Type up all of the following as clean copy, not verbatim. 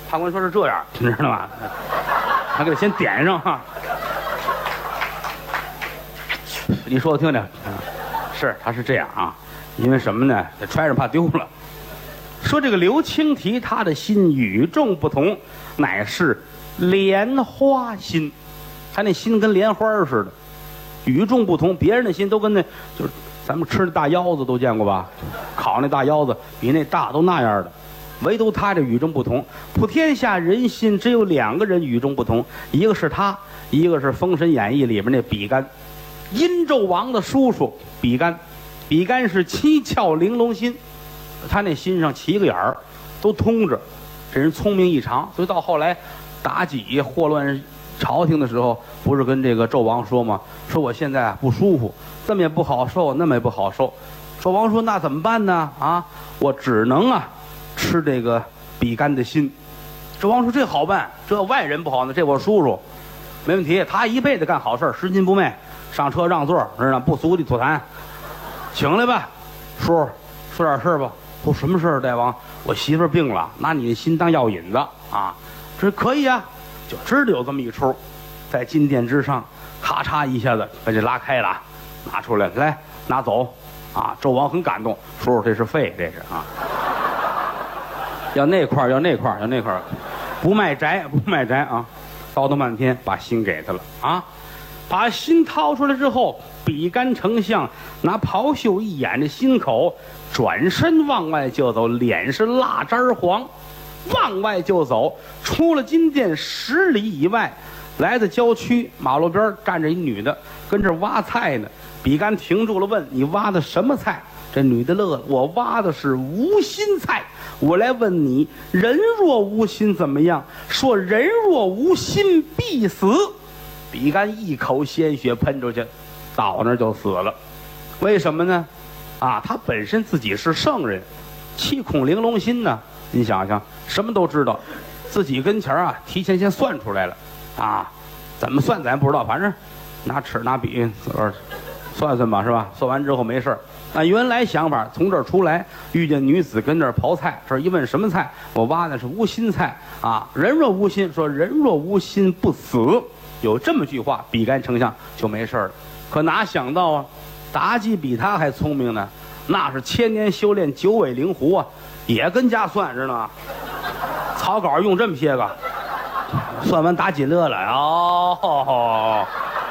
判官说是这样，你知道吗？他给他先点上哈。你说我听听，是他是这样啊，因为什么呢？揣着怕丢了。说这个刘青提，他的心与众不同，乃是莲花心。他那心跟莲花似的，与众不同。别人的心都跟那就是咱们吃的大腰子都见过吧？烤那大腰子比那大都那样的，唯独他这与众不同。普天下人心只有两个人与众不同，一个是他，一个是《封神演义》里边那比干，殷纣王的叔叔比干。比干是七窍玲珑心，他那心上7个眼儿都通着，这人聪明异常。所以到后来妲己祸乱朝廷的时候，不是跟这个纣王说吗？说我现在不舒服，这么也不好受，那么也不好受。纣王说那怎么办呢？啊，我只能吃这个比干的心。纣王说这好办，这外人不好呢，这我叔叔没问题，他一辈子干好事，拾金不昧，上车让座，知道不俗的吐痰，请来吧，叔说点事儿吧。说什么事儿？大王，我媳妇儿病了，拿你的心当药引子啊，这可以啊。就知道有这么一出，在金殿之上，咔嚓一下子把这拉开了，拿出来，来拿走啊！纣王很感动，叔叔这是肺，这是啊，要那块儿，要那块儿，要那块儿，不卖宅，不卖宅啊！叨叨半天，把心给他了啊！把心掏出来之后，比干丞相拿袍袖一掩着心口，转身往外就走，脸是蜡渣黄。往外就走，出了金殿10里以外，来到郊区，马路边站着一女的，跟这挖菜呢。比干停住了，问：“你挖的什么菜？”这女的乐了：“我挖的是无心菜。我来问你，人若无心怎么样？说人若无心必死。”比干一口鲜血喷出去，倒那儿就死了。为什么呢？啊，他本身自己是圣人，七孔玲珑心呢。你想想，什么都知道，自己跟前提前先算出来了啊，怎么算咱不知道，反正拿尺拿笔算算吧，是吧？算完之后没事儿。按原来想法，从这儿出来，遇见女子跟这儿刨菜，这儿一问什么菜，我挖的是无心菜啊。人若无心，说人若无心不死，有这么句话，比干丞相就没事了。可哪想到啊，妲己比他还聪明呢，那是千年修炼九尾灵狐啊。也跟家算，知道吗？草稿用这么些个，算完妲己乐了哦，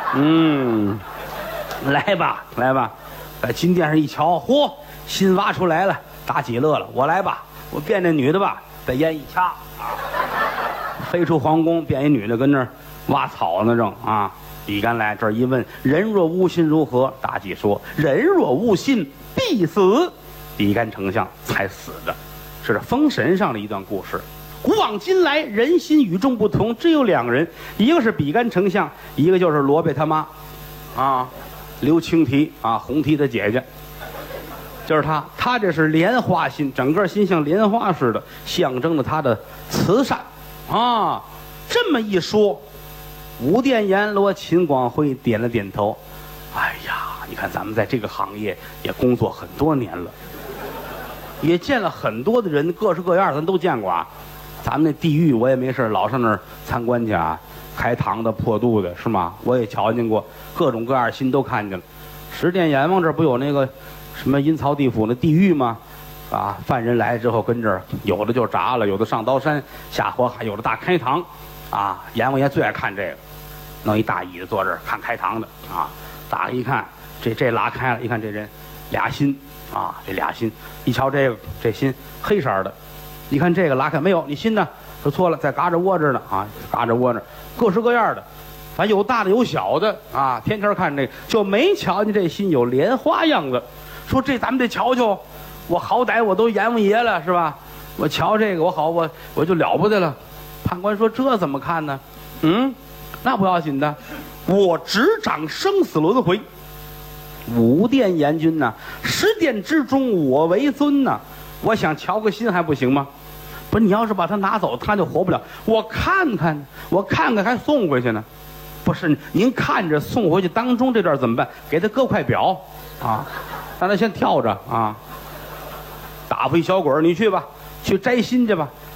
来吧，来吧，在金殿上一瞧，嚯，心挖出来了，妲己乐了，我来吧，我变这女的吧，把烟一掐啊，飞出皇宫，变一女的跟那儿挖草呢，正啊。比干来这儿一问，人若无心如何？妲己说，人若无心必死。比干丞相才死的。这是《封神》上的一段故事。古往今来，人心与众不同，只有2个人，一个是比干丞相，一个就是罗贝他妈，啊，刘青提啊，红提的姐姐，就是他。他这是莲花心，整个心像莲花似的，象征了他的慈善啊。这么一说，武殿阎罗秦广辉点了点头。哎呀，你看咱们在这个行业也工作很多年了。也见了很多的人，各式各样，咱都见过啊。咱们那地狱我也没事老上那儿参观去啊，开膛的、破肚的，是吗？我也瞧见过，各种各样心都看见了。十殿阎王这不有那个什么阴曹地府那地狱吗？啊，犯人来之后跟这儿，有的就铡了，有的上刀山下火海，有的大开膛啊。阎王爷最爱看这个，弄一大椅子坐这儿看开膛的啊。打开一看，这拉开了，一看这人俩心。啊，这俩心，一瞧这心黑色的，你看这个拉开没有？你心呢？说错了，在嘎着窝着呢啊，嘎着窝着，各式各样的，反正有大的有小的啊。天天看这个，就没瞧见这心有莲花样子。说这咱们得瞧瞧，我好歹我都阎王爷了是吧？我瞧这个我好我就了不得了。判官说这怎么看呢？那不要紧的，我执掌生死轮回。5殿阎君呐，10殿之中我为尊呐，我想瞧个心还不行吗？不是，你要是把他拿走，他就活不了。我看看还送回去呢。不是，您看着送回去当中这段怎么办？给他搁块表啊，让他先跳着啊。打发一小鬼儿，你去吧，去摘心去吧。